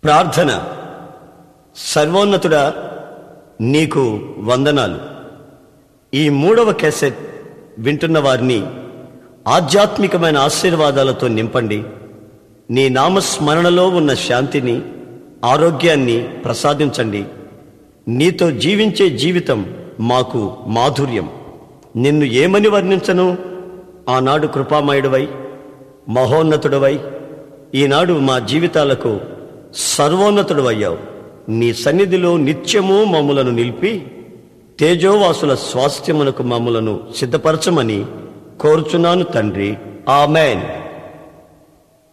ప్రార్థన. సర్వోన్నతుడా, నీకు వందనాలు. ఈ 3వ క్యాసెట్ వింటున్న వారిని ఆధ్యాత్మికమైన ఆశీర్వాదాలతో నింపండి. నీ నామస్మరణలో ఉన్న శాంతిని, ఆరోగ్యాన్ని ప్రసాదించండి. నీతో జీవించే జీవితం మాకు మాధుర్యం. నిన్ను ఏమని వర్ణించను? ఆనాడు కృపామయుడవై, మహోన్నతుడవై, ఈనాడు మా జీవితాలకు సర్వోన్నతుడవయ్యావు. నీ సన్నిధిలో నిత్యము మమ్ములను నిలిపి తేజోవాసుల స్వాస్థ్యమునకు మమ్ములను సిద్ధపరచమని కోరుచున్నాను తండ్రి. ఆమేన్.